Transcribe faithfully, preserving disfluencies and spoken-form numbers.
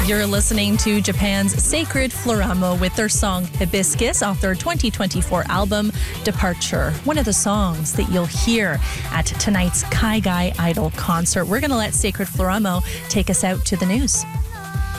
You're listening to Japan's Sacred Floramo with their song Hibiscus off their twenty twenty-four album Departure. One of the songs that you'll hear at tonight's Kaigai Idol concert. We're going to let Sacred Floramo take us out to the news.